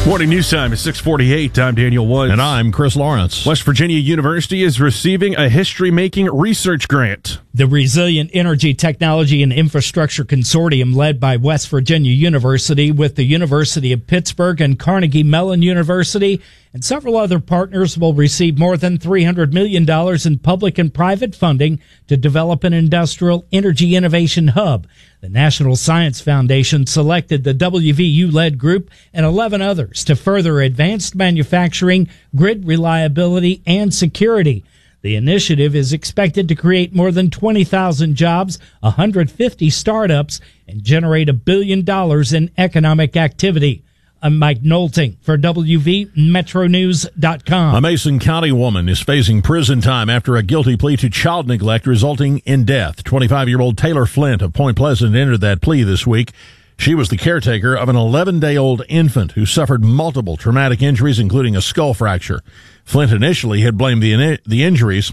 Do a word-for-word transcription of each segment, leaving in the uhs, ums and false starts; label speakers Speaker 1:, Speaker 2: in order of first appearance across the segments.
Speaker 1: Morning news time is six forty-eight. I'm Daniel Woods.
Speaker 2: And I'm Chris Lawrence.
Speaker 1: West Virginia University is receiving a history-making research grant.
Speaker 3: The Resilient Energy Technology and Infrastructure Consortium, led by West Virginia University with the University of Pittsburgh and Carnegie Mellon University, and several other partners, will receive more than three hundred million dollars in public and private funding to develop an industrial energy innovation hub. The National Science Foundation selected the W V U-led group and eleven others to further advanced manufacturing, grid reliability, and security. The initiative is expected to create more than twenty thousand jobs, one hundred fifty startups, and generate a billion dollars in economic activity. I'm Mike Nolting for W V Metro News dot com.
Speaker 2: A Mason County woman is facing prison time after a guilty plea to child neglect resulting in death. twenty-five-year-old Taylor Flint of Point Pleasant entered that plea this week. She was the caretaker of an eleven-day-old infant who suffered multiple traumatic injuries, including a skull fracture. Flint initially had blamed the, in- the injuries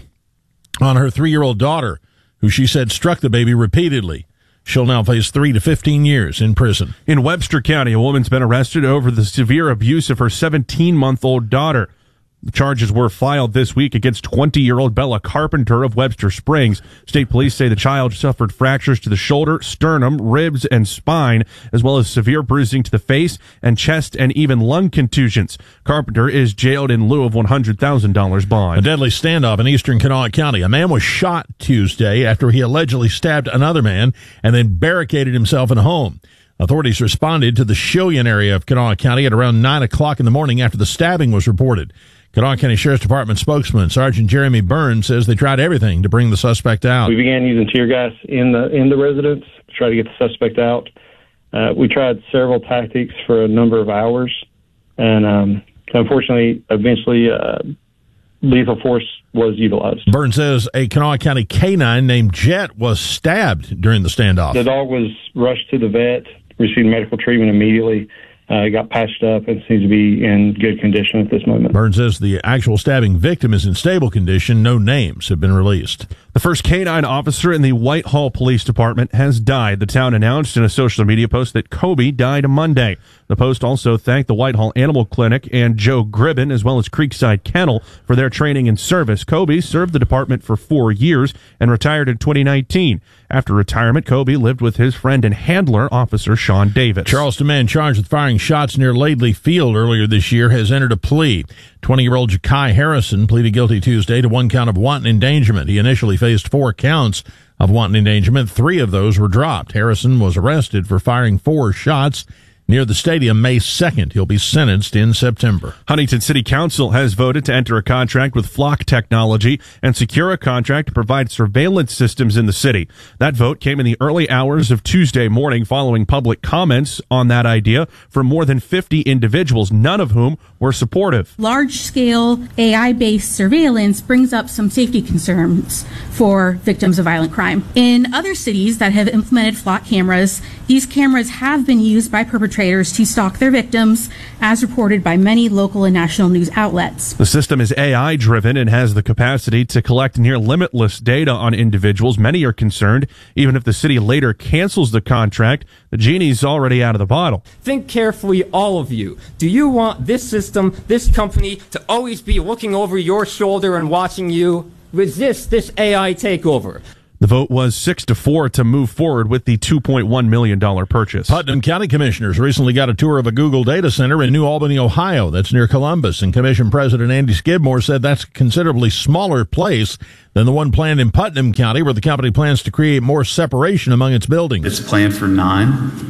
Speaker 2: on her three-year-old daughter, who she said struck the baby repeatedly. She'll now face three to fifteen years in prison.
Speaker 1: In Webster County, a woman's been arrested over the severe abuse of her seventeen-month-old daughter. The charges were filed this week against twenty-year-old Bella Carpenter of Webster Springs. State police say the child suffered fractures to the shoulder, sternum, ribs, and spine, as well as severe bruising to the face and chest and even lung contusions. Carpenter is jailed in lieu of one hundred thousand dollars bond.
Speaker 2: A deadly standoff in eastern Kanawha County. A man was shot Tuesday after he allegedly stabbed another man and then barricaded himself in a home. Authorities responded to the Shillian area of Kanawha County at around nine o'clock in the morning after the stabbing was reported. Kanawha County Sheriff's Department spokesman Sergeant Jeremy Burns says they tried everything to bring the suspect out.
Speaker 4: We began using tear gas in the in the residence to try to get the suspect out. Uh, we tried several tactics for a number of hours, and um, unfortunately, eventually, uh, lethal force was utilized.
Speaker 2: Burns says a Kanawha County canine named Jet was stabbed during the standoff.
Speaker 4: The dog was rushed to the vet, received medical treatment immediately. Uh, got patched up and seems to be in good condition at this moment.
Speaker 2: Burns says the actual stabbing victim is in stable condition. No names have been released.
Speaker 1: The first canine officer in the Whitehall Police Department has died. The town announced in a social media post that Kobe died Monday. The post also thanked the Whitehall Animal Clinic and Joe Gribben, as well as Creekside Kennel, for their training and service. Kobe served the department for four years and retired in twenty nineteen. After retirement, Kobe lived with his friend and handler, Officer Sean Davis.
Speaker 2: Charleston man charged with firing shots near Laidley Field earlier this year has entered a plea. twenty-year-old Ja'Kai Harrison pleaded guilty Tuesday to one count of wanton endangerment. He initially faced four counts of wanton endangerment. Three of those were dropped. Harrison was arrested for firing four shots near the stadium May second. He'll be sentenced in September.
Speaker 1: Huntington City Council has voted to enter a contract with Flock Technology and secure a contract to provide surveillance systems in the city. That vote came in the early hours of Tuesday morning following public comments on that idea from more than fifty individuals, none of whom were supportive.
Speaker 5: Large-scale A I-based surveillance brings up some safety concerns for victims of violent crime. In other cities that have implemented Flock cameras, these cameras have been used by perpetrators to stalk their victims, as reported by many local and national news outlets.
Speaker 1: The system is A I-driven and has the capacity to collect near limitless data on individuals. Many are concerned, even if the city later cancels the contract, the genie's already out of the bottle.
Speaker 6: Think carefully, all of you. Do you want this system, this company, to always be looking over your shoulder and watching you? Resist this A I takeover.
Speaker 1: The vote was six to four to move forward with the two point one million dollars purchase.
Speaker 2: Putnam County Commissioners recently got a tour of a Google data center in New Albany, Ohio. That's near Columbus. And Commission President Andy Skidmore said that's a considerably smaller place than the one planned in Putnam County, where the company plans to create more separation among its buildings.
Speaker 7: It's planned for nine.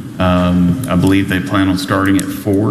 Speaker 7: Um, I believe they plan on starting at four,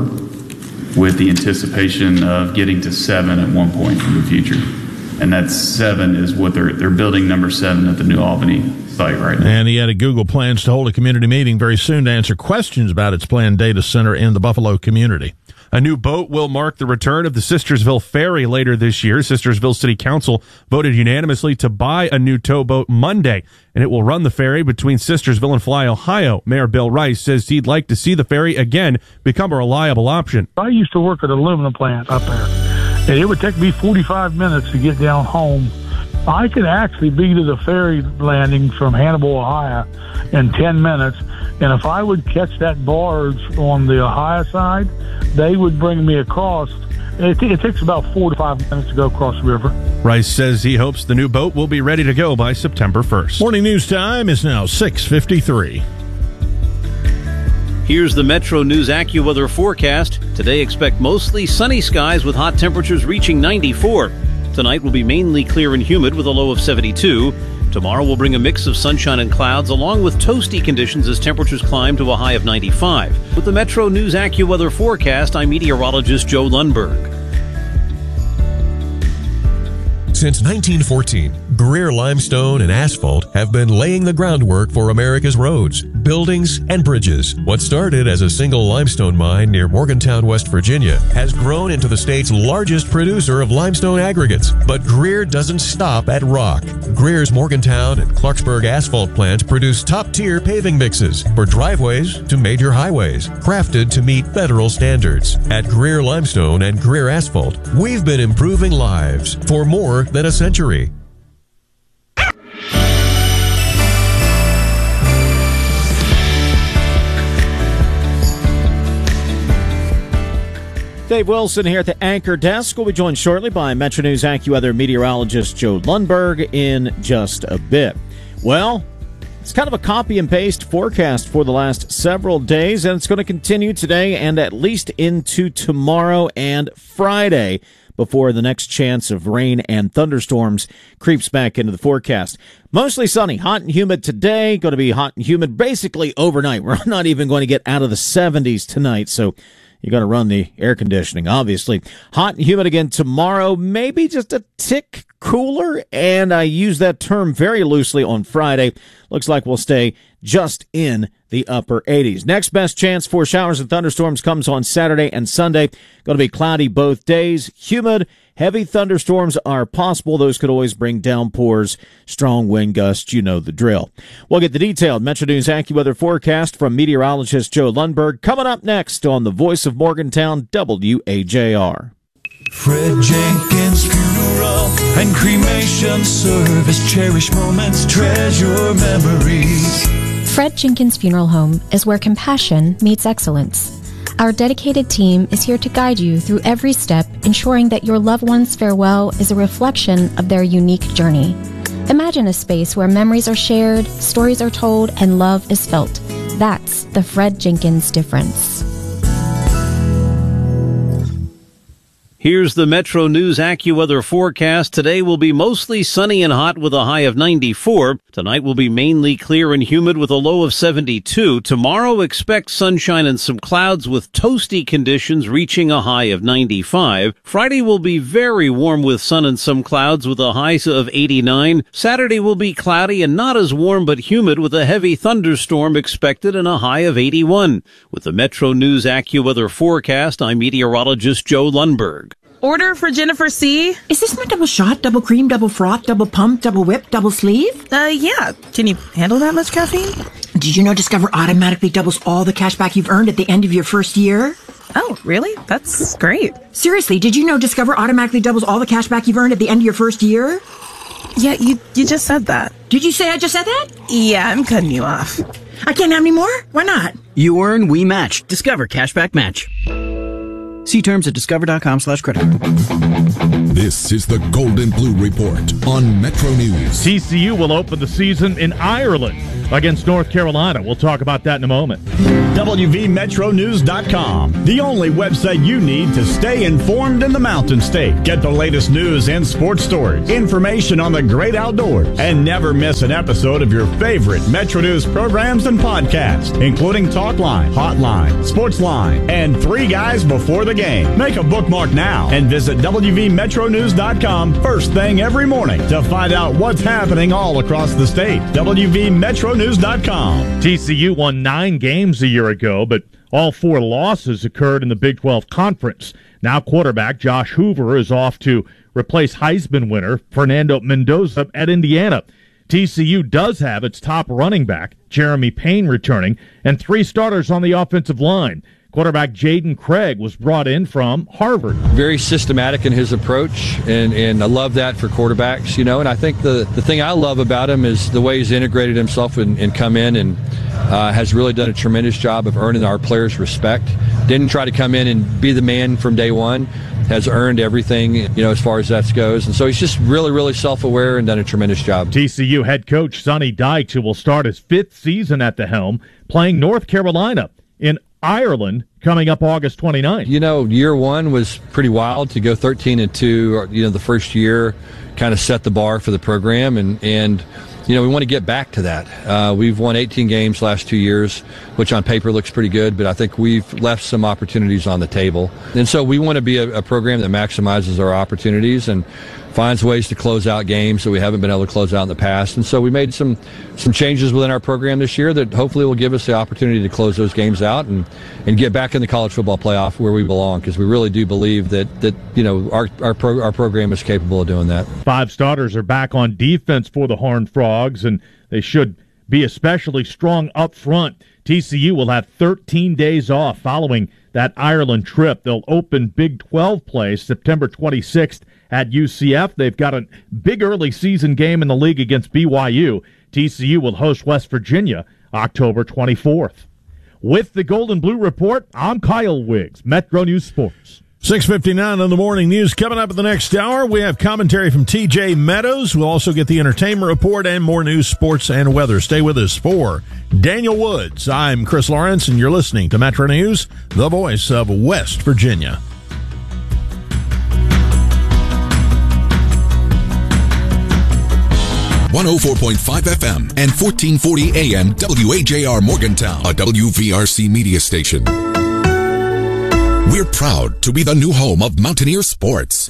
Speaker 7: with the anticipation of getting to seven at one point in the future. And that seven is what they're they're building number seven at the New Albany site right now.
Speaker 2: And he added Google plans to hold a community meeting very soon to answer questions about its planned data center in the Buffalo community.
Speaker 1: A new boat will mark the return of the Sistersville Ferry later this year. Sistersville City Council voted unanimously to buy a new towboat Monday, and it will run the ferry between Sistersville and Fly, Ohio. Mayor Bill Rice says he'd like to see the ferry again become a reliable option.
Speaker 8: I used to work at an aluminum plant up there. And it would take me forty-five minutes to get down home. I could actually be to the ferry landing from Hannibal, Ohio in ten minutes And if I would catch that barge on the Ohio side, they would bring me across. It, it takes about four to five minutes to go across the river.
Speaker 1: Rice says he hopes the new boat will be ready to go by September first.
Speaker 2: Morning news time is now six fifty-three.
Speaker 9: Here's the Metro News AccuWeather forecast. Today, expect mostly sunny skies with hot temperatures reaching ninety-four. Tonight will be mainly clear and humid with a low of seventy-two. Tomorrow will bring a mix of sunshine and clouds along with toasty conditions as temperatures climb to a high of ninety-five. With the Metro News AccuWeather forecast, I'm meteorologist Joe Lundberg.
Speaker 10: Since nineteen fourteen, Greer Limestone and Asphalt have been laying the groundwork for America's roads, buildings, and bridges. What started as a single limestone mine near Morgantown, West Virginia, has grown into the state's largest producer of limestone aggregates. But Greer doesn't stop at rock. Greer's Morgantown and Clarksburg asphalt plants produce top-tier paving mixes for driveways to major highways, crafted to meet federal standards. At Greer Limestone and Greer Asphalt, we've been improving lives for more than a century.
Speaker 11: Dave Wilson here at the Anchor Desk. We'll be joined shortly by Metro News AccuWeather meteorologist Joe Lundberg in just a bit. Well, it's kind of a copy and paste forecast for the last several days, and it's going to continue today and at least into tomorrow and Friday before the next chance of rain and thunderstorms creeps back into the forecast. Mostly sunny, hot and humid today. Going to be hot and humid basically overnight. We're not even going to get out of the seventies tonight, so you got to run the air conditioning, obviously. Hot and humid again tomorrow, maybe just a tick cooler, and I use that term very loosely on Friday. Looks like we'll stay just in the upper eighties. Next best chance for showers and thunderstorms comes on Saturday and Sunday. Going to be cloudy both days, humid. Heavy thunderstorms are possible. Those could always bring downpours, strong wind gusts. You know the drill. We'll get the detailed Metro News AccuWeather forecast from meteorologist Joe Lundberg coming up next on the Voice of Morgantown, W A J R.
Speaker 12: Fred Jenkins Funeral and Cremation Service. Cherish moments, treasure memories.
Speaker 13: Fred Jenkins Funeral Home is where compassion meets excellence. Our dedicated team is here to guide you through every step, ensuring that your loved one's farewell is a reflection of their unique journey. Imagine a space where memories are shared, stories are told, and love is felt. That's the Fred Jenkins difference.
Speaker 9: Here's the Metro News AccuWeather forecast. Today will be mostly sunny and hot with a high of ninety-four. Tonight will be mainly clear and humid with a low of seventy-two. Tomorrow, expect sunshine and some clouds with toasty conditions reaching a high of ninety-five. Friday will be very warm with sun and some clouds with a high of eighty-nine. Saturday will be cloudy and not as warm but humid with a heavy thunderstorm expected and a high of eighty-one. With the Metro News AccuWeather forecast, I'm meteorologist Joe Lundberg.
Speaker 14: Order for Jennifer C.
Speaker 15: Is this my double shot, double cream, double froth, double pump, double whip, double sleeve?
Speaker 14: Uh, yeah. Can you handle that much caffeine?
Speaker 15: Did you know Discover automatically doubles all the cash back you've earned at the end of your first year?
Speaker 14: Oh, really? That's great.
Speaker 15: Seriously, did you know Discover automatically doubles all the cash back you've earned at the end of your first year?
Speaker 14: Yeah, you you just said that.
Speaker 15: Did you say I just said that?
Speaker 14: Yeah, I'm cutting you off.
Speaker 15: I can't have any more? Why not?
Speaker 16: You earn, we match. Discover Cashback Match. See terms at discover.com slash credit.
Speaker 17: This is the Golden Blue Report on Metro News.
Speaker 18: T C U will open the season in Ireland against North Carolina. We'll talk about that in a moment.
Speaker 19: W V Metro News dot com, the only website you need to stay informed in the Mountain State. Get the latest news and sports stories, information on the great outdoors, and never miss an episode of your favorite Metro News programs and podcasts, including Talkline, Hotline, Sportsline, and Three Guys Before the Game. Make a bookmark now and visit W V Metro News dot com first thing every morning to find out what's happening all across the state. W V Metro News dot com.
Speaker 18: T C U won nine games a year ago, but all four losses occurred in the Big twelve Conference. Now quarterback Josh Hoover is off to replace Heisman winner Fernando Mendoza at Indiana. T C U does have its top running back, Jeremy Payne, returning, and three starters on the offensive line. Quarterback Jaden Craig was brought in from Harvard.
Speaker 20: Very systematic in his approach, and, and I love that for quarterbacks, you know, and I think the, the thing I love about him is the way he's integrated himself and, and come in and uh, has really done a tremendous job of earning our players' respect. Didn't try to come in and be the man from day one. Has earned everything, you know, as far as that goes. And so he's just really, really self-aware and done a tremendous job.
Speaker 18: T C U head coach Sonny Dykes, who will start his fifth season at the helm, playing North Carolina in Ireland coming up August twenty-ninth.
Speaker 20: You know, year one was pretty wild to go thirteen and two. You know, the first year kind of set the bar for the program, and and you know, we want to get back to that. Uh, we've won eighteen games last two years, which on paper looks pretty good, but I think we've left some opportunities on the table. And so we want to be a, a program that maximizes our opportunities and finds ways to close out games that we haven't been able to close out in the past. And so we made some some changes within our program this year that hopefully will give us the opportunity to close those games out and, and get back in the college football playoff where we belong, because we really do believe that, that you know, our our, pro, our program is capable of doing that.
Speaker 18: Five starters are back on defense for the Horned Frogs, and they should be especially strong up front. T C U will have thirteen days off following that Ireland trip. They'll open Big twelve play September twenty-sixth at U C F. They've got a big early season game in the league against B Y U. T C U will host West Virginia October twenty-fourth. With the Golden Blue Report, I'm Kyle Wiggs, Metro News Sports.
Speaker 2: six fifty-nine on the morning news. Coming up in the next hour, we have commentary from T J Meadows. We'll also get the entertainment report and more news, sports, and weather. Stay with us for Daniel Woods. I'm Chris Lawrence, and you're listening to Metro News, the voice of West Virginia.
Speaker 17: one oh four point five F M and fourteen forty A M W A J R Morgantown, a W V R C media station. We're proud to be the new home of Mountaineer Sports.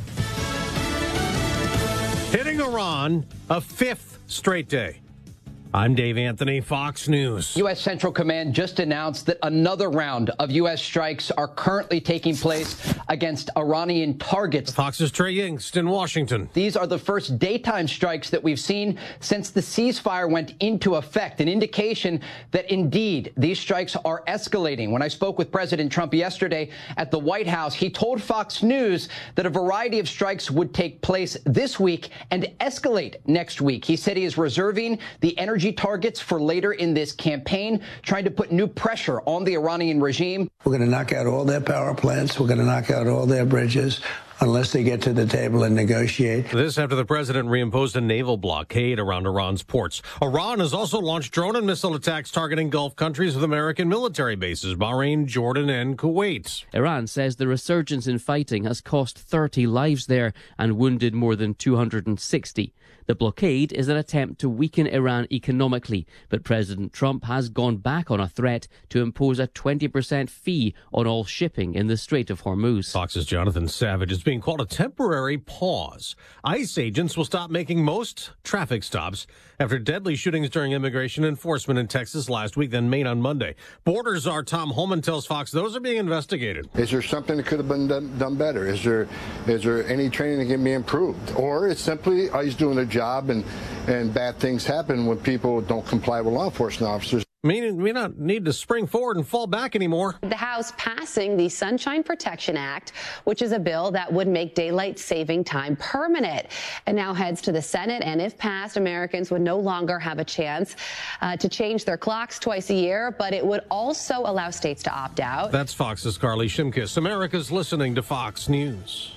Speaker 21: Hitting Iran a fifth straight day. I'm Dave Anthony, Fox News.
Speaker 22: U S. Central Command just announced that another round of U S strikes are currently taking place against Iranian targets.
Speaker 21: Fox's Trey Yingst in Washington.
Speaker 22: These are the first daytime strikes that we've seen since the ceasefire went into effect, an indication that indeed these strikes are escalating. When I spoke with President Trump yesterday at the White House, he told Fox News that a variety of strikes would take place this week and escalate next week. He said he is reserving the energy targets for later in this campaign, trying to put new pressure on the Iranian regime.
Speaker 23: We're going to knock out all their power plants. We're going to knock out all their bridges unless they get to the table and negotiate.
Speaker 21: This after the president reimposed a naval blockade around Iran's ports. Iran has also launched drone and missile attacks targeting Gulf countries with American military bases, Bahrain, Jordan, and Kuwait.
Speaker 24: Iran says the resurgence in fighting has cost thirty lives there and wounded more than two hundred sixty. The blockade is an attempt to weaken Iran economically, but President Trump has gone back on a threat to impose a twenty percent fee on all shipping in the Strait of Hormuz.
Speaker 21: Fox's Jonathan Savage is being called a temporary pause. ICE agents will stop making most traffic stops after deadly shootings during immigration enforcement in Texas last week, then Maine on Monday. Border czar Tom Holman tells Fox those are being investigated.
Speaker 25: Is there something that could have been done, done better? Is there is there any training that can be improved? Or it's simply ICE doing their job and, and bad things happen when people don't comply with law enforcement officers.
Speaker 21: Meaning we don't need to spring forward and fall back anymore.
Speaker 26: The House passing the Sunshine Protection Act, which is a bill that would make daylight saving time permanent. It now heads to the Senate, and if passed, Americans would no longer have a chance uh, to change their clocks twice a year, but it would also allow states to opt out.
Speaker 21: That's Fox's Carly Shimkus. America's listening to Fox News.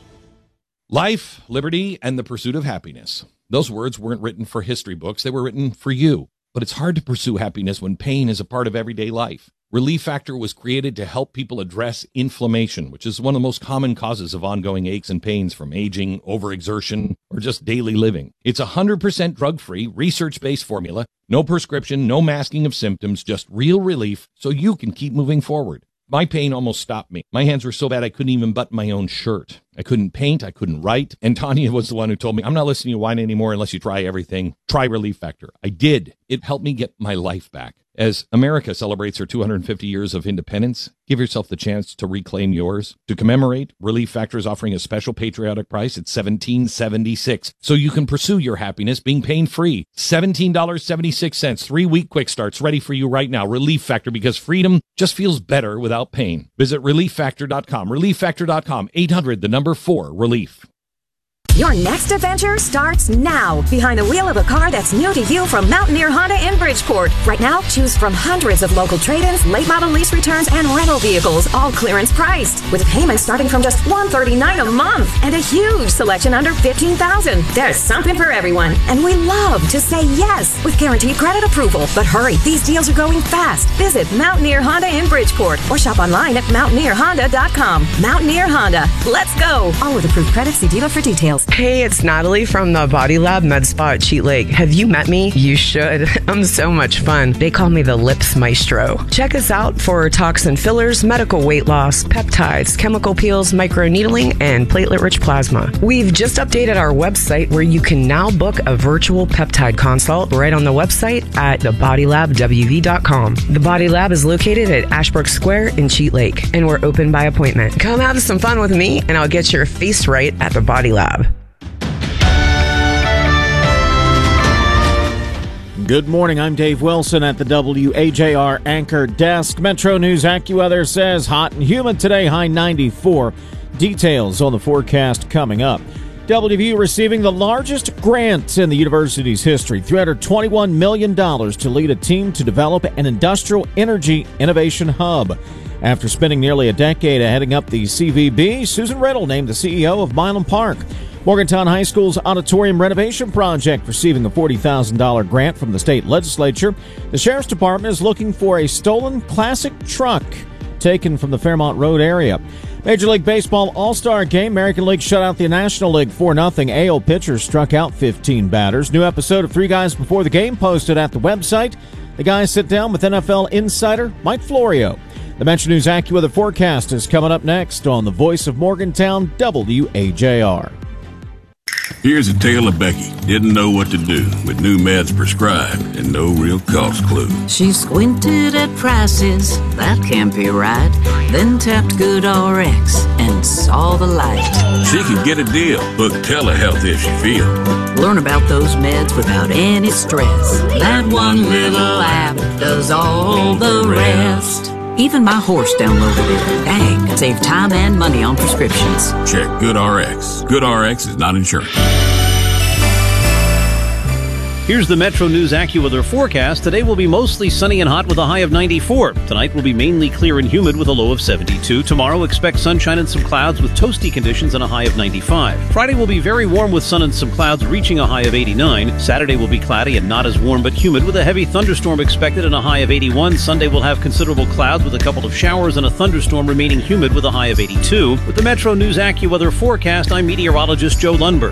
Speaker 27: Life, liberty, and the pursuit of happiness. Those words weren't written for history books. They were written for you. But it's hard to pursue happiness when pain is a part of everyday life. Relief Factor was created to help people address inflammation, which is one of the most common causes of ongoing aches and pains from aging, overexertion, or just daily living. It's a one hundred percent drug-free, research-based formula. No prescription, no masking of symptoms, just real relief so you can keep moving forward. My pain almost stopped me. My hands were so bad I couldn't even button my own shirt. I couldn't paint. I couldn't write. And Tanya was the one who told me, I'm not listening to you whine anymore unless you try everything. Try Relief Factor. I did. It helped me get my life back. As America celebrates her two hundred fifty years of independence, give yourself the chance to reclaim yours. To commemorate, Relief Factor is offering a special patriotic price at seventeen dollars and seventy-six cents, so you can pursue your happiness being pain-free. seventeen dollars and seventy-six cents, three-week quick starts ready for you right now. Relief Factor, because freedom just feels better without pain. Visit relief factor dot com. relief factor dot com. eight hundred, the number four, relief.
Speaker 1: Your next adventure starts now. Behind the wheel of a car that's new to you from Mountaineer Honda in Bridgeport. Right now, choose from hundreds of local trade-ins, late model lease returns, and rental vehicles, all clearance priced. With payments starting from just one hundred thirty-nine dollars a month and a huge selection under fifteen thousand dollars. There's something for everyone. And we love to say yes with guaranteed credit approval. But hurry, these deals are going fast. Visit Mountaineer Honda in Bridgeport or shop online at mountaineer honda dot com. Mountaineer Honda. Let's go. All with approved credit. See dealer for details.
Speaker 3: Hey, it's Natalie from the Body Lab Med Spa at Cheat Lake. Have you met me? You should. I'm so much fun. They call me the Lips Maestro. Check us out for toxin fillers, medical weight loss, peptides, chemical peels, microneedling, and platelet-rich plasma. We've just updated our website where you can now book a virtual peptide consult right on the website at the body lab w v dot com. The Body Lab is located at Ashbrook Square in Cheat Lake, and we're open by appointment. Come have some fun with me, and I'll get your face right at the Body Lab.
Speaker 11: Good morning. I'm Dave Wilson at the W A J R Anchor Desk. Metro News AccuWeather says hot and humid today, high ninety-four. Details on the forecast coming up. W V U receiving the largest grant in the university's history, three hundred twenty-one million dollars to lead a team to develop an industrial energy innovation hub. After spending nearly a decade heading up the C V B, Susan Riddle named the C E O of Milam Park. Morgantown High School's auditorium renovation project receiving a forty thousand dollars grant from the state legislature. The Sheriff's Department is looking for a stolen classic truck taken from the Fairmont Road area. Major League Baseball All-Star Game. American League shut out the National League four nothing. A O pitchers struck out fifteen batters. New episode of Three Guys Before the Game posted at the website. The guys sit down with N F L insider Mike Florio. The Metro News AccuWeather forecast is coming up next on the Voice of Morgantown, W A J R.
Speaker 4: Here's a tale of Becky. Didn't know what to do with new meds prescribed and no real cost clue.
Speaker 5: She squinted at prices, that can't be right. Then tapped GoodRx and saw the light.
Speaker 4: She could get a deal. Book telehealth if she feels.
Speaker 5: Learn about those meds without any stress. That one little app does all the rest. Even my horse downloaded it. Dang, save time and money on prescriptions.
Speaker 4: Check GoodRx. GoodRx is not insurance.
Speaker 9: Here's the Metro News AccuWeather forecast. Today will be mostly sunny and hot with a high of ninety-four. Tonight will be mainly clear and humid with a low of seventy-two. Tomorrow, expect sunshine and some clouds with toasty conditions and a high of ninety-five. Friday will be very warm with sun and some clouds reaching a high of eighty-nine. Saturday will be cloudy and not as warm but humid with a heavy thunderstorm expected and a high of eighty-one. Sunday will have considerable clouds with a couple of showers and a thunderstorm remaining humid with a high of eighty-two. With the Metro News AccuWeather forecast, I'm meteorologist Joe Lundberg.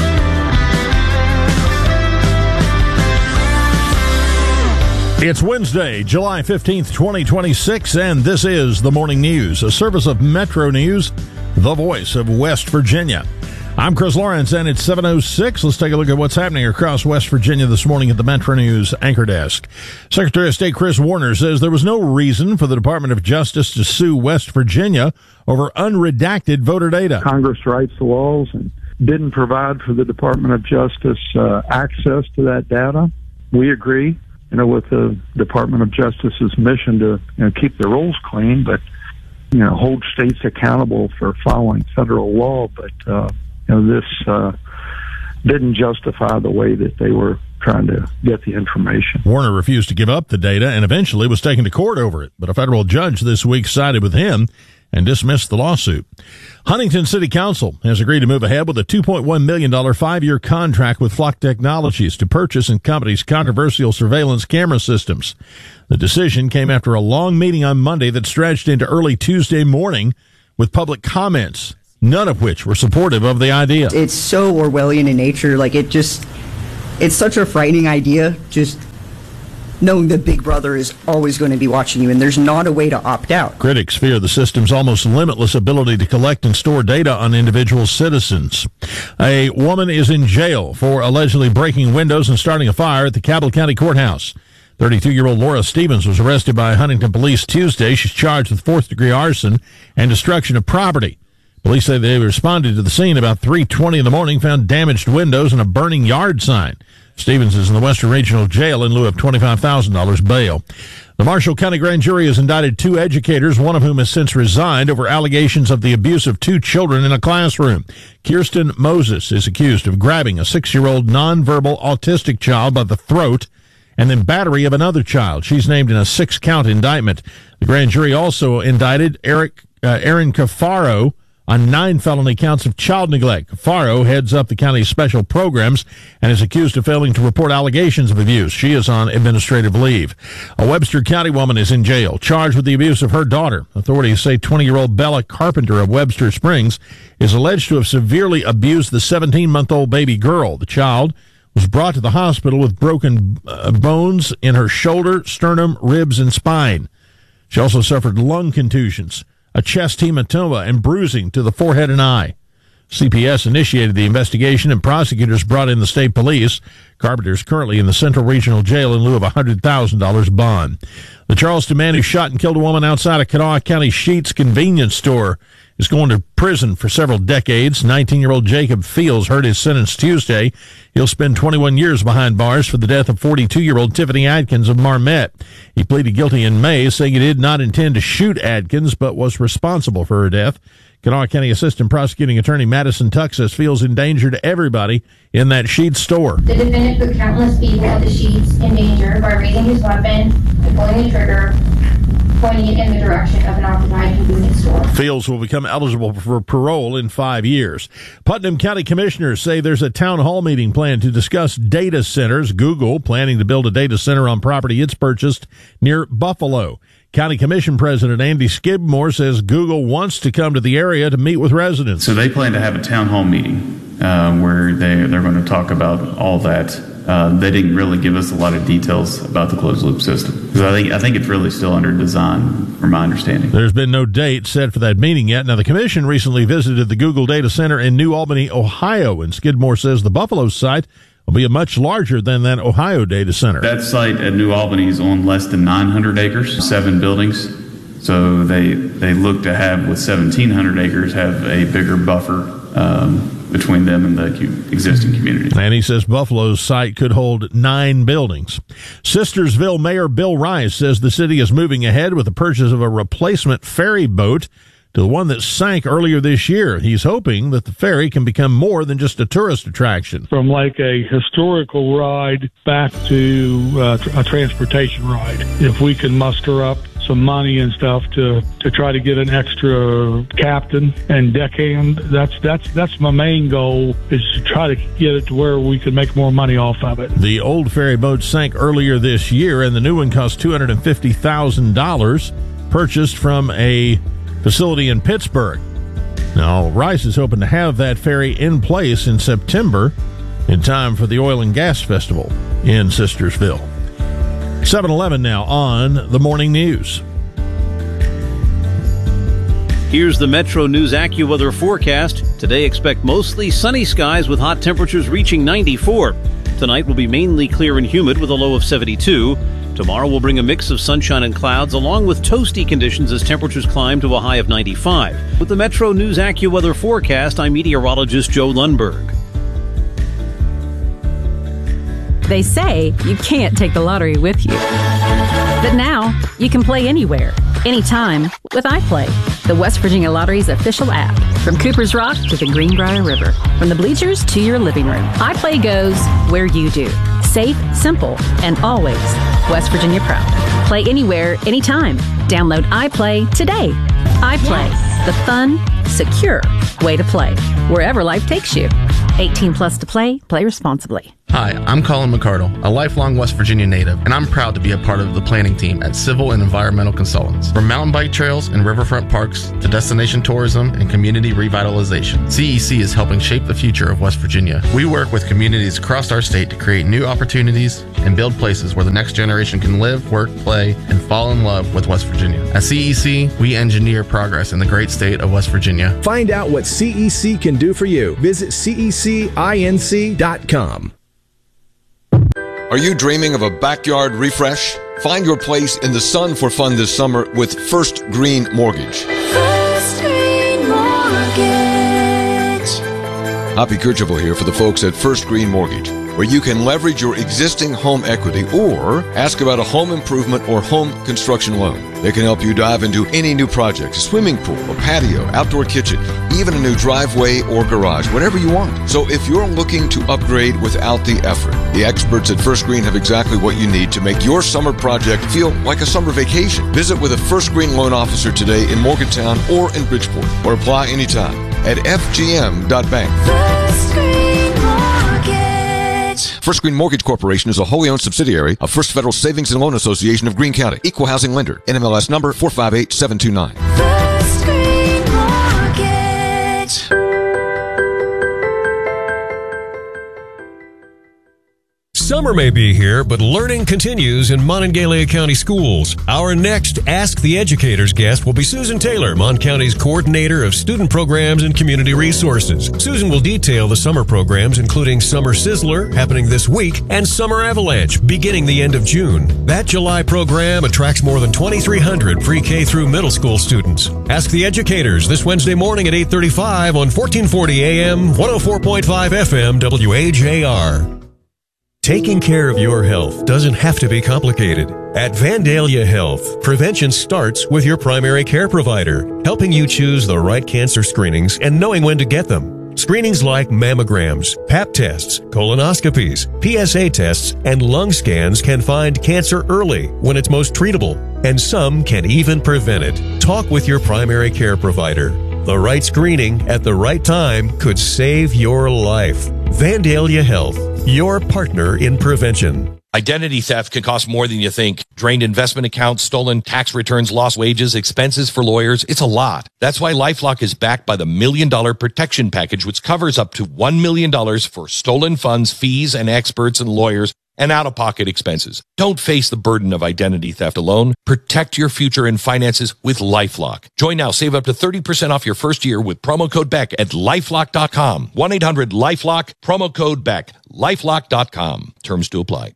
Speaker 2: It's Wednesday, July fifteenth, twenty twenty-six, and this is the Morning News, a service of Metro News, the voice of West Virginia. I'm Chris Lawrence, and it's seven oh six. Let's take a look at what's happening across West Virginia this morning at the Metro News Anchor Desk. Secretary of State Chris Warner says there was no reason for the Department of Justice to sue West Virginia over unredacted voter data.
Speaker 6: Congress writes the laws and didn't provide for the Department of Justice uh, access to that data. We agree. You know, with the Department of Justice's mission to, you know, keep the rules clean, but, you know, hold states accountable for following federal law. But, uh, you know, this uh, didn't justify the way that they were trying to get the information.
Speaker 2: Warner refused to give up the data and eventually was taken to court over it. But a federal judge this week sided with him and dismissed the lawsuit. Huntington City Council has agreed to move ahead with a two point one million dollars five-year contract with Flock Technologies to purchase and company's controversial surveillance camera systems. The decision came after a long meeting on Monday that stretched into early Tuesday morning with public comments, none of which were supportive of the idea.
Speaker 7: It's so Orwellian in nature. Like, it just, it's such a frightening idea, just knowing that Big Brother is always going to be watching you, and there's not a way to opt out.
Speaker 2: Critics fear the system's almost limitless ability to collect and store data on individual citizens. A woman is in jail for allegedly breaking windows and starting a fire at the Cabell County Courthouse. thirty-two-year-old Laura Stevens was arrested by Huntington police Tuesday. She's charged with fourth-degree arson and destruction of property. Police say they responded to the scene about three twenty in the morning, found damaged windows and a burning yard sign. Stevens is in the Western Regional Jail in lieu of twenty-five thousand dollars bail. The Marshall County Grand Jury has indicted two educators, one of whom has since resigned over allegations of the abuse of two children in a classroom. Kirsten Moses is accused of grabbing a six-year-old nonverbal autistic child by the throat and then battery of another child. She's named in a six-count indictment. The grand jury also indicted Eric uh, Aaron Cafaro on nine felony counts of child neglect. Cafaro heads up the county's special programs and is accused of failing to report allegations of abuse. She is on administrative leave. A Webster County woman is in jail, charged with the abuse of her daughter. Authorities say twenty-year-old Bella Carpenter of Webster Springs is alleged to have severely abused the seventeen-month-old baby girl. The child was brought to the hospital with broken uh, bones in her shoulder, sternum, ribs, and spine. She also suffered lung contusions, a chest hematoma, and bruising to the forehead and eye. C P S initiated the investigation, and prosecutors brought in the state police. Carpenter is currently in the Central Regional Jail in lieu of a one hundred thousand dollars bond. The Charleston man who shot and killed a woman outside of Kanawha County Sheetz convenience store is going to prison for several decades. nineteen-year-old Jacob Fields heard his sentence Tuesday. He'll spend twenty-one years behind bars for the death of forty-two-year-old Tiffany Adkins of Marmette. He pleaded guilty in May, saying he did not intend to shoot Adkins, but was responsible for her death. Kanawha County Assistant Prosecuting Attorney Madison Tuck says Fields endangered everybody in that Sheetz store.
Speaker 8: The defendant put countless people at the Sheetz in danger by raising his weapon and pulling the trigger, pointing it in the direction of an occupied convenience store.
Speaker 2: Fields will become eligible for parole in five years. Putnam County commissioners say there's a town hall meeting planned to discuss data centers. Google planning to build a data center on property it's purchased near Buffalo. County Commission President Andy Skidmore says Google wants to come to the area to meet with residents.
Speaker 10: So they plan to have a town hall meeting uh, where they, they're going to talk about all that. Uh, they didn't really give us a lot of details about the closed loop system. So I think I think it's really still under design, from my understanding.
Speaker 2: There's been no date set for that meeting yet. Now, the commission recently visited the Google data center in New Albany, Ohio, and Skidmore says the Buffalo site will be a much larger than that Ohio data center.
Speaker 10: That site at New Albany is on less than nine hundred acres, seven buildings. So they they look to have, with seventeen hundred acres, have a bigger buffer um, between them and the existing community.
Speaker 2: And he says Buffalo's site could hold nine buildings. Sistersville Mayor Bill Rice says the city is moving ahead with the purchase of a replacement ferry boat to the one that sank earlier this year. He's hoping that the ferry can become more than just a tourist attraction.
Speaker 12: From like a historical ride back to uh, a transportation ride. If we can muster up some money and stuff to, to try to get an extra captain and deckhand, that's that's that's my main goal, is to try to get it to where we can make more money off of it.
Speaker 2: The old ferry boat sank earlier this year, and the new one cost two hundred fifty thousand dollars, purchased from a facility in Pittsburgh. Now, Rice is hoping to have that ferry in place in September in time for the Oil and Gas Festival in Sistersville. seven eleven now on the Morning News.
Speaker 9: Here's the Metro News AccuWeather forecast. Today, expect mostly sunny skies with hot temperatures reaching ninety-four. Tonight will be mainly clear and humid with a low of seventy-two. Tomorrow will bring a mix of sunshine and clouds along with toasty conditions as temperatures climb to a high of ninety-five. With the Metro News AccuWeather forecast, I'm meteorologist Joe Lundberg.
Speaker 13: They say you can't take the lottery with you. But now, you can play anywhere, anytime with iPlay, the West Virginia Lottery's official app. From Cooper's Rock to the Greenbrier River, from the bleachers to your living room, iPlay goes where you do. Safe, simple, and always West Virginia proud. Play anywhere, anytime. Download iPlay today. iPlay, yes. The fun, secure way to play, wherever life takes you. eighteen plus to play. Play responsibly.
Speaker 14: Hi, I'm Colin McCardle, a lifelong West Virginia native, and I'm proud to be a part of the planning team at Civil and Environmental Consultants. From mountain bike trails and riverfront parks to destination tourism and community revitalization, C E C is helping shape the future of West Virginia. We work with communities across our state to create new opportunities and build places where the next generation can live, work, play, and fall in love with West Virginia. At C E C, we engineer progress in the great state of West Virginia.
Speaker 15: Find out what C E C can do for you. Visit C E C inc dot com.
Speaker 16: Are you dreaming of a backyard refresh? Find your place in the sun for fun this summer with First Green Mortgage.
Speaker 28: First Green Mortgage.
Speaker 16: Hoppy Kercheval here for the folks at First Green Mortgage. where you can leverage your existing home equity or ask about a home improvement or home construction loan. They can help you dive into any new project, a swimming pool, a patio, outdoor kitchen, even a new driveway or garage, whatever you want. So if you're looking to upgrade without the effort, the experts at First Green have exactly what you need to make your summer project feel like a summer vacation. Visit with a First Green loan officer today in Morgantown or in Bridgeport, or apply anytime at f g m dot bank.
Speaker 28: First Green Mortgage.
Speaker 16: First Green Mortgage Corporation is a wholly owned subsidiary of First Federal Savings and Loan Association of Greene County. Equal housing lender. N M L S number four five eight seven two nine.
Speaker 28: First Green Mortgage.
Speaker 17: Summer may be here, but learning continues in Monongalia County Schools. Our next Ask the Educators guest will be Susan Taylor, Mon County's Coordinator of Student Programs and Community Resources. Susan will detail the summer programs, including Summer Sizzler, happening this week, and Summer Avalanche, beginning the end of June. That July program attracts more than twenty-three hundred pre-K through middle school students. Ask the Educators this Wednesday morning at eight thirty-five on fourteen forty A M, one oh four point five F M, W A J R. Taking care of your health doesn't have to be complicated. At Vandalia Health, prevention starts with your primary care provider, helping you choose the right cancer screenings and knowing when to get them. Screenings like mammograms, pap tests, colonoscopies, P S A tests, and lung scans can find cancer early when it's most treatable, and some can even prevent it. Talk with your primary care provider. The right screening at the right time could save your life. Vandalia Health, your partner in prevention.
Speaker 27: Identity theft can cost more than you think. Drained investment accounts, stolen tax returns, lost wages, expenses for lawyers. It's a lot. That's why LifeLock is backed by the Million Dollar Protection Package, which covers up to one million dollars for stolen funds, fees, and experts and lawyers, and out-of-pocket expenses. Don't face the burden of identity theft alone. Protect your future and finances with LifeLock. Join now. Save up to thirty percent off your first year with promo code Beck at lifelock dot com. one eight hundred LifeLock, promo code Beck, lifelock dot com. Terms to apply.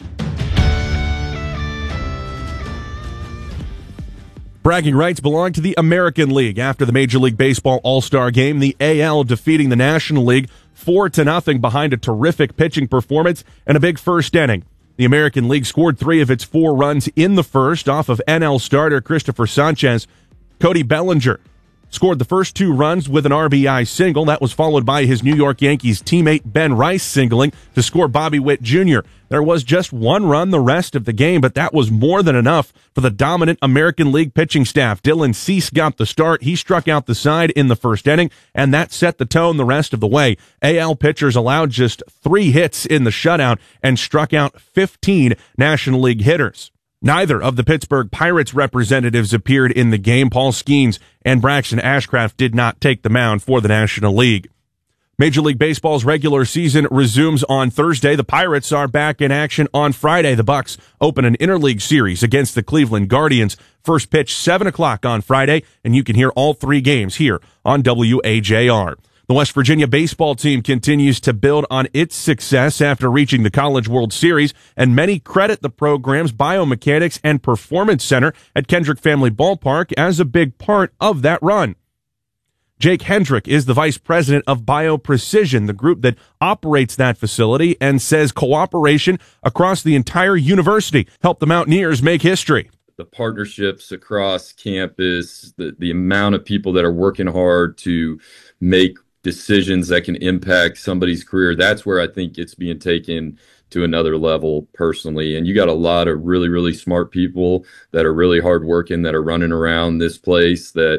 Speaker 18: Bragging rights belong to the American League. After the Major League Baseball All-Star Game, the A L defeating the National League four to nothing behind a terrific pitching performance and a big first inning. The American League scored three of its four runs in the first off of N L starter Christopher Sanchez. Cody Bellinger scored the first two runs with an R B I single. That was followed by his New York Yankees teammate Ben Rice singling to score Bobby Witt Junior There was just one run the rest of the game, but that was more than enough for the dominant American League pitching staff. Dylan Cease got the start. He struck out the side in the first inning, and that set the tone the rest of the way. A L pitchers allowed just three hits in the shutout and struck out fifteen National League hitters. Neither of the Pittsburgh Pirates representatives appeared in the game. Paul Skeens and Braxton Ashcraft did not take the mound for the National League. Major League Baseball's regular season resumes on Thursday. The Pirates are back in action on Friday. The Bucks open an interleague series against the Cleveland Guardians. First pitch seven o'clock on Friday, and you can hear all three games here on W A J R. The West Virginia baseball team continues to build on its success after reaching the College World Series, and many credit the program's Biomechanics and Performance Center at Kendrick Family Ballpark as a big part of that run. Jake Hendrick is the vice president of BioPrecision, the group that operates that facility, and says cooperation across the entire university helped the Mountaineers make history.
Speaker 19: The partnerships across campus, the, the amount of people that are working hard to make decisions that can impact somebody's career, that's where I think it's being taken to another level personally. And you got a lot of really, really smart people that are really hardworking, that are running around this place, that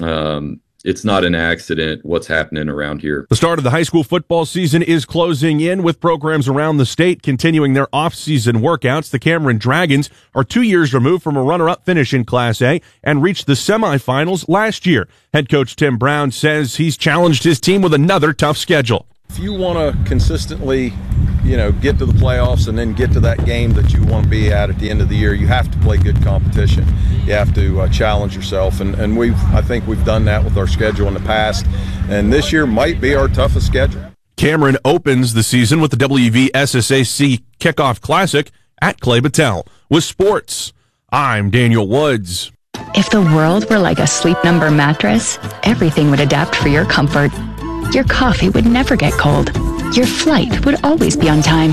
Speaker 19: um, it's not an accident what's happening around here.
Speaker 18: The start of the high school football season is closing in, with programs around the state continuing their off-season workouts. The Cameron Dragons are two years removed from a runner-up finish in Class A and reached the semifinals last year. Head coach Tim Brown says he's challenged his team with another tough schedule.
Speaker 20: If you want to consistently, you know, get to the playoffs and then get to that game that you want to be at at the end of the year, you have to play good competition. You have to uh, challenge yourself, and, and we've I think we've done that with our schedule in the past, and this year might be our toughest schedule.
Speaker 18: Cameron opens the season with the W V S S A C Kickoff Classic at Clay Battelle. With sports, I'm Daniel Woods.
Speaker 22: If the world were like a Sleep Number mattress, everything would adapt for your comfort. Your coffee would never get cold. Your flight would always be on time.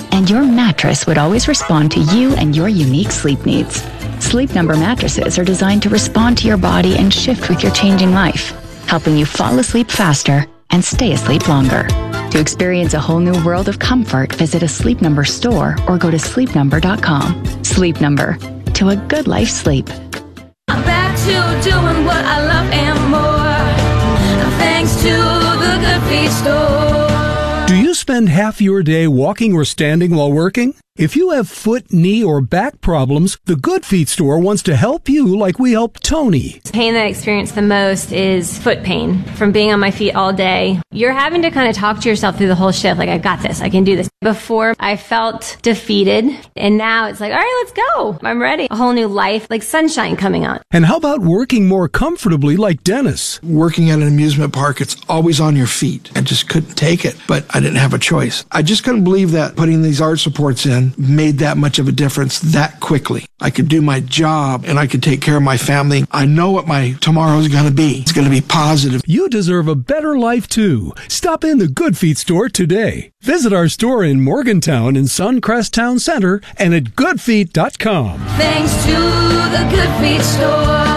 Speaker 22: and your mattress would always respond to you and your unique sleep needs. Sleep Number mattresses are designed to respond to your body and shift with your changing life, helping you fall asleep faster and stay asleep longer. To experience a whole new world of comfort, visit a Sleep Number store or go to sleep number dot com. Sleep Number, to a good life sleep.
Speaker 28: I'm back to doing what I love and more, thanks to the Good Feet store.
Speaker 1: Do you spend half your day walking or standing while working? If you have foot, knee, or back problems, the Good Feet store wants to help you like we helped Tony.
Speaker 3: The pain that I experience the most is foot pain from being on my feet all day. You're having to kind of talk to yourself through the whole shift, like, I got this, I can do this. Before, I felt defeated, and now it's like, all right, let's go. I'm ready. A whole new life, like sunshine coming on.
Speaker 1: And how about working more comfortably like Dennis?
Speaker 11: Working at an amusement park, it's always on your feet. I just couldn't take it, but I didn't have a choice. I just couldn't believe that putting these arch supports in made that much of a difference that quickly. I could do my job and I could take care of my family. I know what my tomorrow is going to be. It's going to be positive.
Speaker 1: You deserve a better life too. Stop in the Good Feet store today. Visit our store in Morgantown and Suncrest Town Center and at good feet dot com.
Speaker 28: Thanks to the Good Feet store.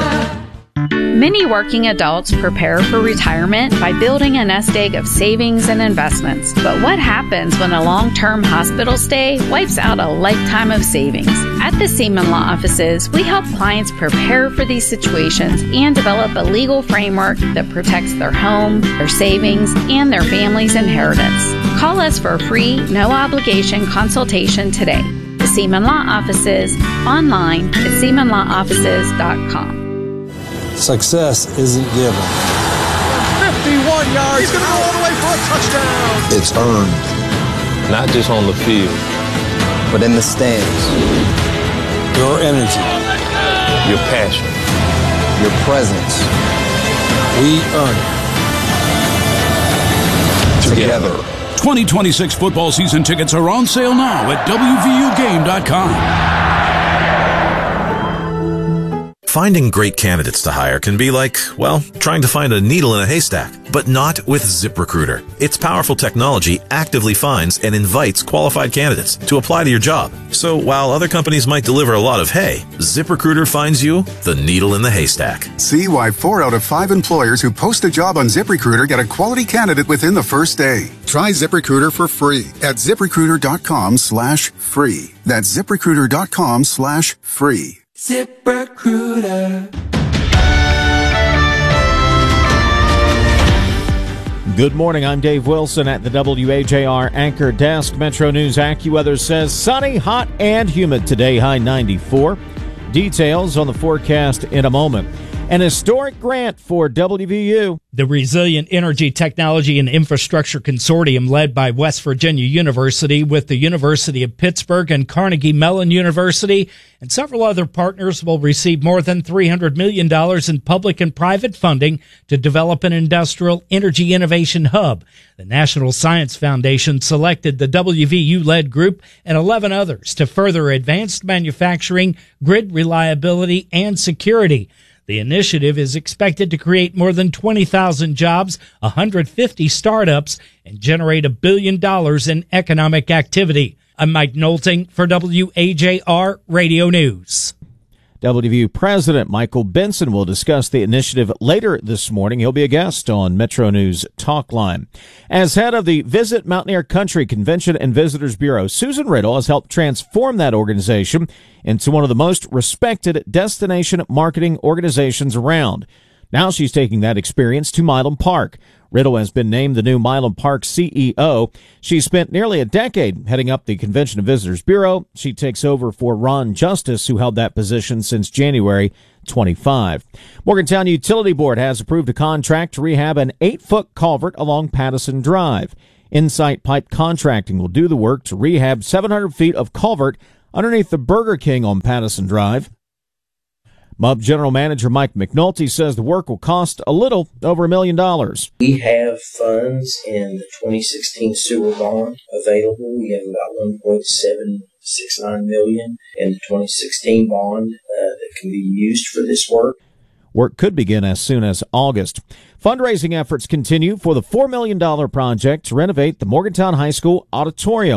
Speaker 21: Many working adults prepare for retirement by building a nest egg of savings and investments. But what happens when a long-term hospital stay wipes out a lifetime of savings? At the Seaman Law Offices, we help clients prepare for these situations and develop a legal framework that protects their home, their savings, and their family's inheritance. Call us for a free, no-obligation consultation today. The Seaman Law Offices, online at seaman law offices dot com.
Speaker 23: Success isn't given.
Speaker 24: fifty-one yards. He's going to go all the way for a touchdown.
Speaker 23: It's earned. Not just on the field, but in the stands. Your energy, your passion, your presence. We earn it. Together.
Speaker 25: twenty twenty-six football season tickets are on sale now at W V U game dot com.
Speaker 26: Finding great candidates to hire can be like, well, trying to find a needle in a haystack, but not with ZipRecruiter. Its powerful technology actively finds and invites qualified candidates to apply to your job. So while other companies might deliver a lot of hay, ZipRecruiter finds you the needle in the haystack.
Speaker 29: See why four out of five employers who post a job on ZipRecruiter get a quality candidate within the first day. Try ZipRecruiter for free at ZipRecruiter.com slash free. That's ZipRecruiter.com slash free.
Speaker 28: ZipRecruiter.
Speaker 30: Good morning. I'm Dave Wilson at the W A J R Anchor Desk. Metro News AccuWeather says sunny, hot, and humid today, high ninety-four. Details on the forecast in a moment. An historic grant for W V U.
Speaker 31: The Resilient Energy Technology and Infrastructure Consortium, led by West Virginia University with the University of Pittsburgh and Carnegie Mellon University and several other partners, will receive more than three hundred million dollars in public and private funding to develop an industrial energy innovation hub. The National Science Foundation selected the W V U-led group and eleven others to further advanced manufacturing, grid reliability, and security. The initiative is expected to create more than twenty thousand jobs, one hundred fifty startups, and generate a billion dollars in economic activity. I'm Mike Nolting for W A J R Radio News.
Speaker 30: W V U President Michael Benson will discuss the initiative later this morning. He'll be a guest on Metro News Talkline. As head of the Visit Mountaineer Country Convention and Visitors Bureau, Susan Riddle has helped transform that organization into one of the most respected destination marketing organizations around. Now she's taking that experience to Milam Park. Riddle has been named the new Milam Park C E O. She spent nearly a decade heading up the Convention and Visitors Bureau. She takes over for Ron Justice, who held that position since January twenty-fifth. Morgantown Utility Board has approved a contract to rehab an eight-foot culvert along Pattison Drive. Insight Pipe Contracting will do the work to rehab seven hundred feet of culvert underneath the Burger King on Pattison Drive. M U B General Manager Mike McNulty says the work will cost a little over a million dollars.
Speaker 32: We have funds in the twenty sixteen sewer bond available. We have about one point seven six nine million dollars in the twenty sixteen bond uh, that can be used for this work.
Speaker 30: Work could begin as soon as August. Fundraising efforts continue for the four million dollars project to renovate the Morgantown High School auditorium.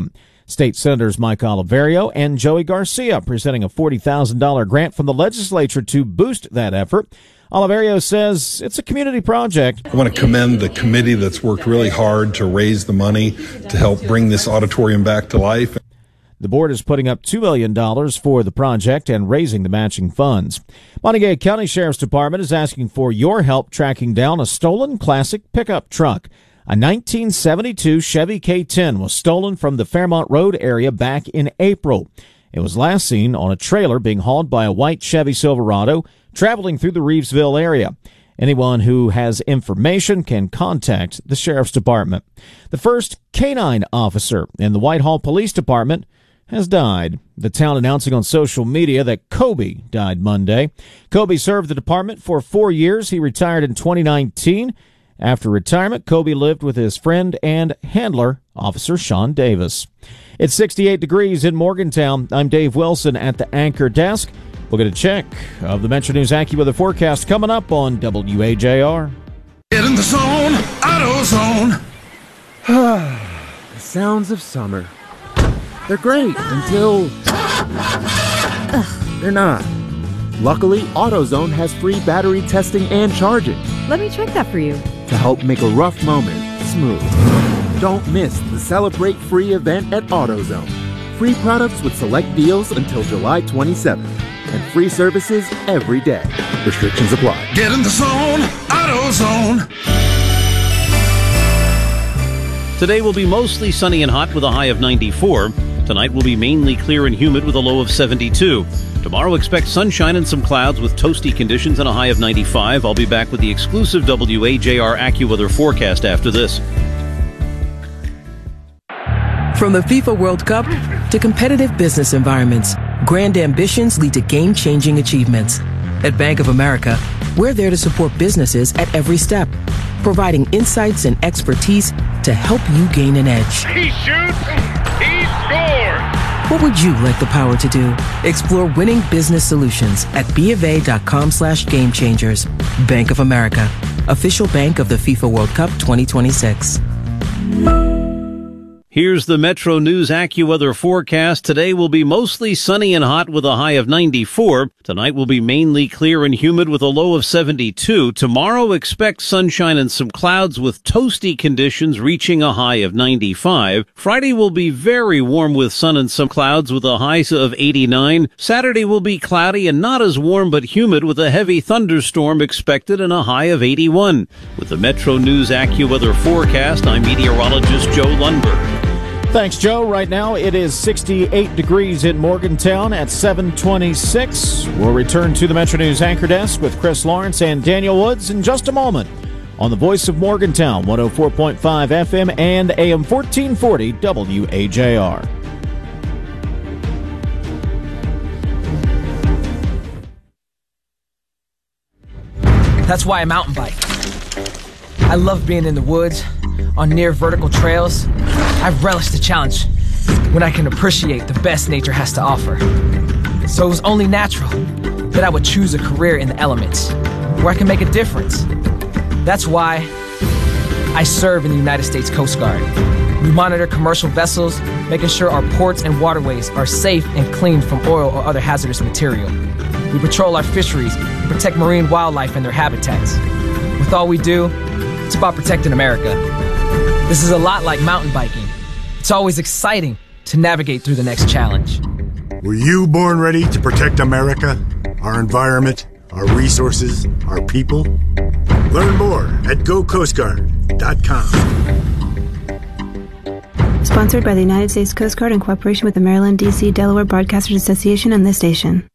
Speaker 30: State Senators Mike Oliverio and Joey Garcia presenting a forty thousand dollars grant from the legislature to boost that effort. Oliverio says it's a community project.
Speaker 2: I want to commend the committee that's worked really hard to raise the money to help bring this auditorium back to life.
Speaker 30: The board is putting up two million dollars for the project and raising the matching funds. Montague County Sheriff's Department is asking for your help tracking down a stolen classic pickup truck. A nineteen seventy-two Chevy K ten was stolen from the Fairmont Road area back in April. It was last seen on a trailer being hauled by a white Chevy Silverado traveling through the Reevesville area. Anyone who has information can contact the Sheriff's Department. The first canine officer in the Whitehall Police Department has died. The town announcing on social media that Kobe died Monday. Kobe served the department for four years. He retired in twenty nineteen. After retirement, Kobe lived with his friend and handler, Officer Sean Davis. It's sixty-eight degrees in Morgantown. I'm Dave Wilson at the Anchor Desk. We'll get a check of the Metro News AccuWeather forecast coming up on W A J R.
Speaker 4: Get in the zone, AutoZone.
Speaker 5: The sounds of summer. They're great until they're not. Luckily, AutoZone has free battery testing and charging.
Speaker 6: Let me check that for you.
Speaker 5: To help make a rough moment smooth. Don't miss the Celebrate Free event at AutoZone. Free products with select deals until July twenty-seventh. And free services every day. Restrictions apply.
Speaker 4: Get in the zone, AutoZone.
Speaker 7: Today will be mostly sunny and hot with a high of ninety-four. Tonight will be mainly clear and humid with a low of seventy-two. Tomorrow expect sunshine and some clouds with toasty conditions and a high of ninety-five. I'll be back with the exclusive W A J R AccuWeather forecast after this.
Speaker 8: From the FIFA World Cup to competitive business environments, grand ambitions lead to game-changing achievements. At Bank of America, we're there to support businesses at every step, providing insights and expertise to help you gain an edge.
Speaker 4: He shoots, he scores!
Speaker 8: What would you like the power to do? Explore winning business solutions at BofA.com slash game changers. Bank of America, official bank of the FIFA World Cup twenty twenty-six.
Speaker 7: Here's the Metro News AccuWeather forecast. Today will be mostly sunny and hot with a high of ninety-four. Tonight will be mainly clear and humid with a low of seventy-two. Tomorrow expect sunshine and some clouds with toasty conditions reaching a high of ninety-five. Friday will be very warm with sun and some clouds with a high of eighty-nine. Saturday will be cloudy and not as warm but humid with a heavy thunderstorm expected and a high of eighty-one. With the Metro News AccuWeather forecast, I'm meteorologist Joe Lundberg.
Speaker 30: Thanks, Joe. Right now it is sixty-eight degrees in Morgantown at seven twenty-six. We'll return to the Metro News Anchor Desk with Chris Lawrence and Daniel Woods in just a moment on the Voice of Morgantown, one oh four point five F M and A M fourteen forty W A J R.
Speaker 9: That's why I mountain bike. I love being in the woods, on near vertical trails. I relish the challenge when I can appreciate the best nature has to offer. So it was only natural that I would choose a career in the elements, where I can make a difference. That's why I serve in the United States Coast Guard. We monitor commercial vessels, making sure our ports and waterways are safe and clean from oil or other hazardous material. We patrol our fisheries and protect marine wildlife and their habitats. With all we do, it's about protecting America. This is a lot like mountain biking. It's always exciting to navigate through the next challenge.
Speaker 10: Were you born ready to protect America, our environment, our resources, our people? Learn more at go coast guard dot com.
Speaker 12: Sponsored by the United States Coast Guard in cooperation with the Maryland, D C, Delaware Broadcasters Association and this station.